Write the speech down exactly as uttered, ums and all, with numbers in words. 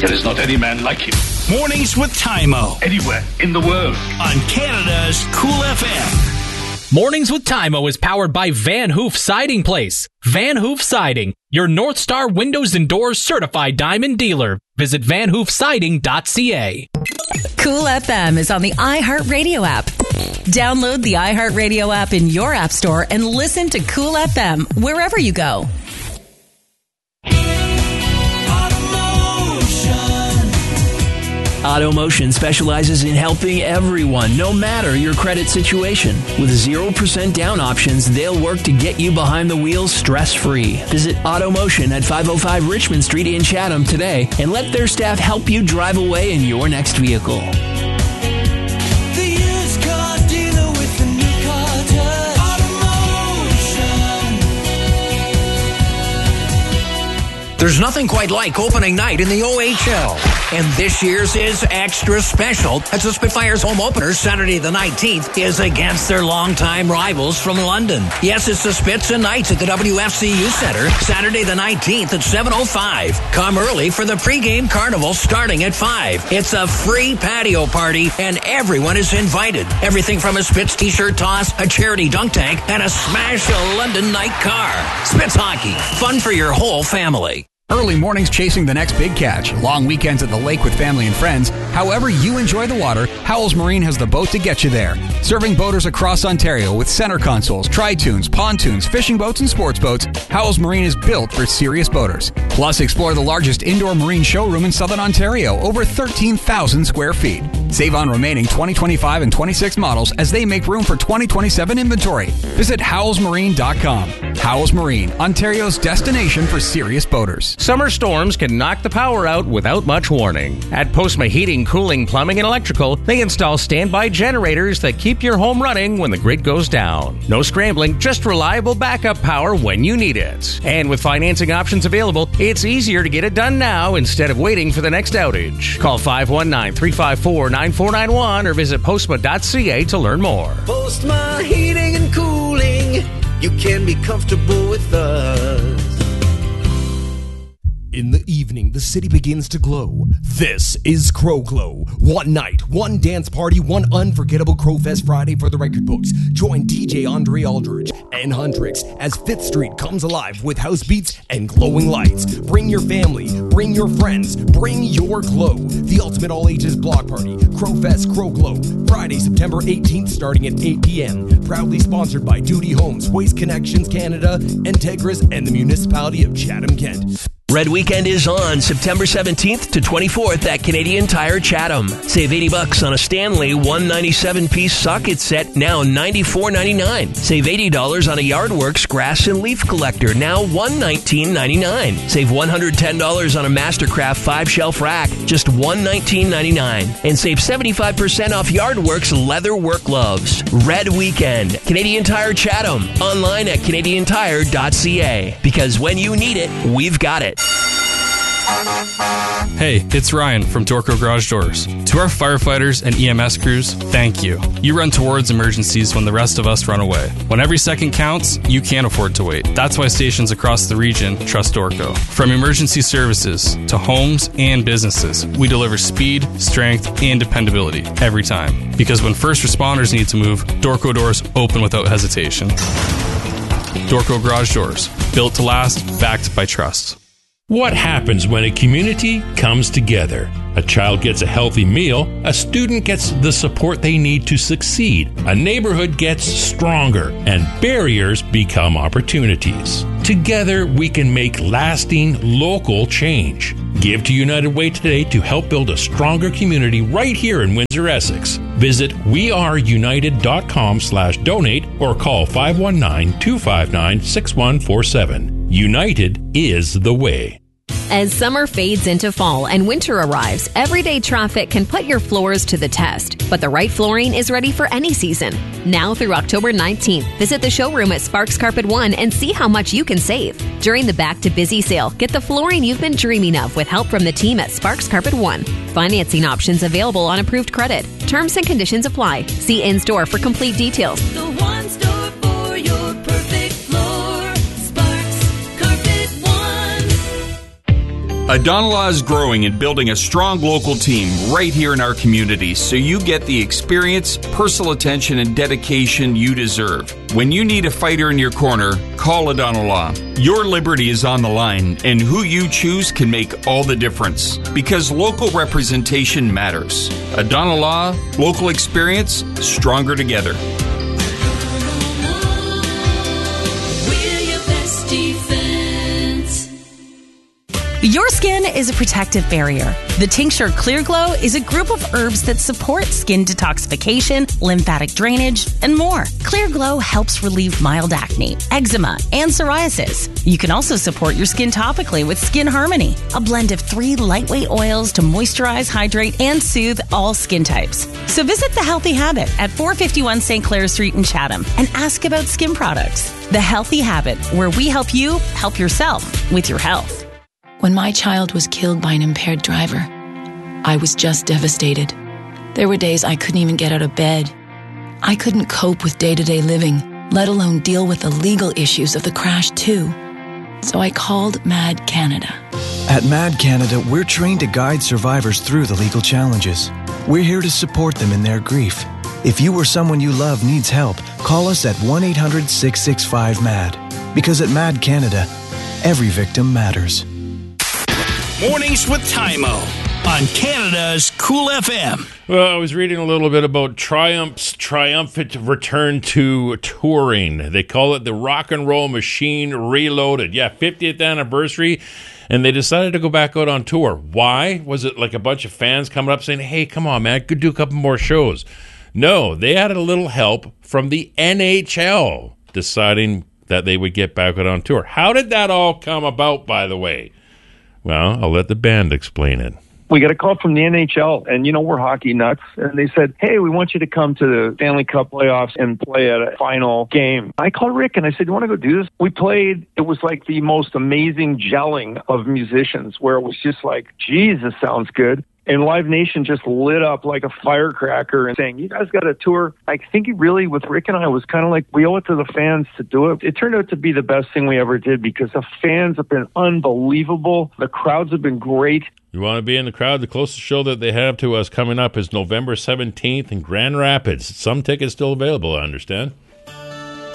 There is not any man like him. Mornings with Tymo. Anywhere in the world. On Canada's Cool F M. Mornings with Tymo is powered by Van Hoof Siding Place. Van Hoof Siding, your North Star Windows and Doors certified diamond dealer. Visit van hoof siding dot c a. Cool F M is on the iHeartRadio app. Download the iHeartRadio app in your app store and listen to Cool F M wherever you go. AutoMotion specializes in helping everyone, no matter your credit situation. With zero percent down options, they'll work to get you behind the wheel stress-free. Visit AutoMotion at five oh five Richmond Street in Chatham today and let their staff help you drive away in your next vehicle. The used car dealer with the new car touch. AutoMotion. There's nothing quite like opening night in the O H L. And this year's is extra special as the Spitfires home opener Saturday the nineteenth is against their longtime rivals from London. Yes, it's the Spits and Knights at the W F C U Center Saturday the nineteenth at seven oh five. Come early for the pregame carnival starting at five. It's a free patio party and everyone is invited. Everything from a Spits t-shirt toss, a charity dunk tank, and a smash a London night car. Spits hockey, fun for your whole family. Early mornings chasing the next big catch, long weekends at the lake with family and friends. However you enjoy the water, Howells Marine has the boat to get you there. Serving boaters across Ontario with center consoles, tri-tunes, pontoons, fishing boats, and sports boats, Howells Marine is built for serious boaters. Plus, explore the largest indoor marine showroom in Southern Ontario, over thirteen thousand square feet. Save on remaining twenty twenty-five and twenty-six models as they make room for twenty twenty-seven inventory. Visit howells marine dot com. Howells Marine, Ontario's destination for serious boaters. Summer storms can knock the power out without much warning. At Postma Heating, Cooling, Plumbing, and Electrical, they install standby generators that keep your home running when the grid goes down. No scrambling, just reliable backup power when you need it. And with financing options available, it's easier to get it done now instead of waiting for the next outage. Call five one nine, three five four, nine four nine one or visit postma dot c a to learn more. Postma Heating and Cooling. You can be comfortable with us. In the evening, the city begins to glow. This is Crow Glow. One night, one dance party, one unforgettable Crowfest Friday for the record books. Join D J Andre Aldridge and Huntrix as Fifth Street comes alive with house beats and glowing lights. Bring your family, bring your friends, bring your glow. The ultimate all-ages block party, Crowfest Crow Glow. Friday, September eighteenth, starting at eight p.m. Proudly sponsored by Duty Homes, Waste Connections Canada, Integris, and the Municipality of Chatham-Kent. Red Weekend is on September seventeenth to twenty-fourth at Canadian Tire Chatham. Save eighty bucks on a Stanley one ninety-seven piece socket set, now ninety-four ninety-nine. Save eighty dollars on a Yardworks grass and leaf collector, now one nineteen ninety-nine. Save one hundred ten dollars on a Mastercraft five shelf rack, just one nineteen ninety-nine. And save seventy-five percent off Yardworks leather work gloves. Red Weekend, Canadian Tire Chatham. Online at canadian tire dot c a. Because when you need it, we've got it. Hey, it's Ryan from Dorco Garage Doors. To our firefighters and E M S crews, thank you. You run towards emergencies when the rest of us run away. When every second counts, you can't afford to wait. That's why stations across the region trust Dorco. From emergency services to homes and businesses, we deliver speed, strength, and dependability every time. Because when first responders need to move, Dorco doors open without hesitation. Dorco Garage Doors, built to last, backed by trust. What happens when a community comes together? A child gets a healthy meal, a student gets the support they need to succeed, a neighborhood gets stronger, and barriers become opportunities. Together, we can make lasting local change. Give to United Way today to help build a stronger community right here in Windsor, Essex. Visit weareunited.com slash donate or call five one nine, two five nine, six one four seven. United is the way. As summer fades into fall and winter arrives, everyday traffic can put your floors to the test. But the right flooring is ready for any season. Now through October nineteenth, visit the showroom at Sparks Carpet One and see how much you can save. During the Back to Busy sale, get the flooring you've been dreaming of with help from the team at Sparks Carpet One. Financing options available on approved credit. Terms and conditions apply. See in-store for complete details. The one store for your perfect floor. Sparks Carpet One. Adonalaw is growing and building a strong local team right here in our community, so you get the experience, personal attention, and dedication you deserve. When you need a fighter in your corner, call Adonalaw. Your liberty is on the line, and who you choose can make all the difference, because local representation matters. Adonalaw, local experience, stronger together. Your skin is a protective barrier. The Tincture Clear Glow is a group of herbs that support skin detoxification, lymphatic drainage, and more. Clear Glow helps relieve mild acne, eczema, and psoriasis. You can also support your skin topically with Skin Harmony, a blend of three lightweight oils to moisturize, hydrate, and soothe all skin types. So visit The Healthy Habit at four fifty-one Saint Clair Street in Chatham and ask about skin products. The Healthy Habit, where we help you help yourself with your health. When my child was killed by an impaired driver, I was just devastated. There were days I couldn't even get out of bed. I couldn't cope with day-to-day living, let alone deal with the legal issues of the crash too. So I called MAD Canada. At MAD Canada, we're trained to guide survivors through the legal challenges. We're here to support them in their grief. If you or someone you love needs help, call us at one eight hundred six six five M A D. Because at MAD Canada, every victim matters. Mornings with Tymo on Canada's Cool F M. Well, I was reading a little bit about Triumph's triumphant return to touring. They call it the Rock and Roll Machine Reloaded. Yeah, fiftieth anniversary, and they decided to go back out on tour. Why? Was it like a bunch of fans coming up saying, hey, come on, man, could do a couple more shows? No, they had a little help from the N H L deciding that they would get back out on tour. How did that all come about, by the way? Well, I'll let the band explain it. We got a call from the N H L, and you know, we're hockey nuts, and they said, hey, we want you to come to the Stanley Cup playoffs and play at a final game. I called Rick, and I said, you want to go do this? We played. It was like the most amazing gelling of musicians, where it was just like, geez, this sounds good. And Live Nation just lit up like a firecracker and saying, you guys got a tour. I think really with Rick and I was kind of like, we owe it to the fans to do it. It turned out to be the best thing we ever did because the fans have been unbelievable. The crowds have been great. You want to be in the crowd? The closest show that they have to us coming up is November seventeenth in Grand Rapids. Some tickets still available, I understand.